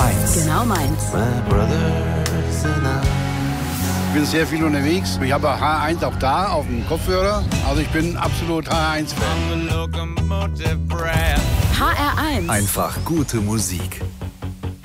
HR1. Genau meins. Ich bin sehr viel unterwegs. Ich habe H1 auch da auf dem Kopfhörer. Also ich bin absolut H1-Fan. HR1. Einfach gute Musik.